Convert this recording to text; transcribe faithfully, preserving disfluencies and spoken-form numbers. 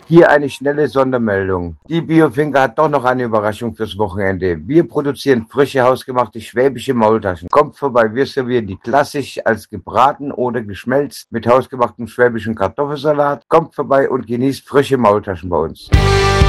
Hier eine schnelle Sondermeldung. Die Biofinker hat doch noch eine Überraschung fürs Wochenende. Wir produzieren frische, hausgemachte schwäbische Maultaschen. Kommt vorbei, wir servieren die klassisch als gebraten oder geschmelzt mit hausgemachtem schwäbischen Kartoffelsalat. Kommt vorbei und genießt frische Maultaschen bei uns.